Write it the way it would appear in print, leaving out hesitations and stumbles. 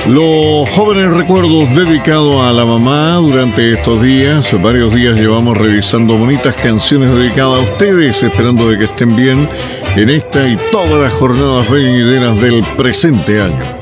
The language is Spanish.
Los jóvenes recuerdos dedicados a la mamá durante estos días. Varios días llevamos revisando bonitas canciones dedicadas a ustedes, esperando de que estén bien en esta y todas las jornadas venideras del presente año.